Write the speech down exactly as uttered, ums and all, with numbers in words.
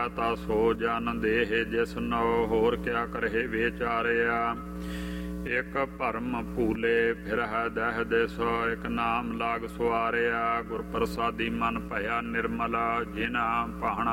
ਤਾ ਸੋ ਜਨ ਦੇਹ ਜਿਸ ਨੋ ਹੋਰ ਕਿਆ ਕਰਹਿ ਵਿਚਾਰਿਆ। ਇਕ ਭਰਮ ਭੂਲੇ ਫਿਰਹਿ ਦਹਿ ਦਿਸੋ ਇਕ ਨਾਮ ਲਾਗ ਸੁਆਰਿਆ। ਗੁਰ ਪ੍ਰਸਾਦੀ ਮਨ ਭਇਆ ਨਿਰਮਲ ਜਿਨਾ ਪਾਹਣਾ